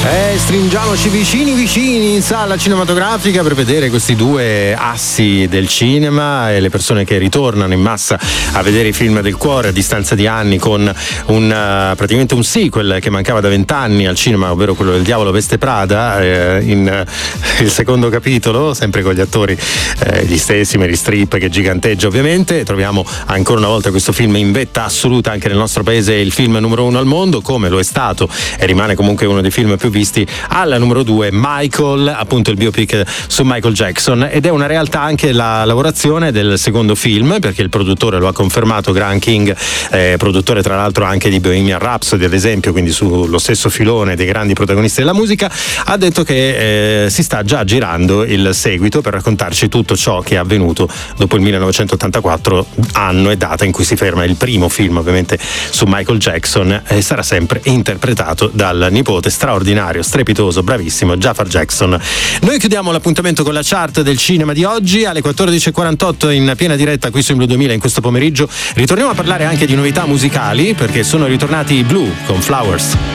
Stringiamoci vicini in sala cinematografica per vedere questi due assi del cinema e le persone che ritornano in massa a vedere i film del cuore a distanza di anni, con praticamente un sequel che mancava da 20 anni al cinema, ovvero quello del Diavolo Veste Prada, in il secondo capitolo, sempre con gli attori gli stessi, Meryl Streep che giganteggia ovviamente. Troviamo ancora una volta questo film in vetta assoluta anche nel nostro paese, il film numero 1 al mondo, come lo è stato e rimane comunque uno dei film più visti. Alla numero 2 Michael, appunto il biopic su Michael Jackson, ed è una realtà anche la lavorazione del secondo film, perché il produttore lo ha confermato, Graham King, produttore tra l'altro anche di Bohemian Rhapsody ad esempio, quindi sullo stesso filone dei grandi protagonisti della musica. Ha detto che si sta già girando il seguito per raccontarci tutto ciò che è avvenuto dopo il 1984, anno e data in cui si ferma il primo film ovviamente su Michael Jackson, e sarà sempre interpretato dal nipote straordinario, strepitoso, bravissimo Jafar Jackson. Noi chiudiamo l'appuntamento con la chart del cinema di oggi alle 14.48 in piena diretta qui su Blu 2000 in questo pomeriggio. Ritorniamo a parlare anche di novità musicali, perché sono ritornati i Blue con Flowers.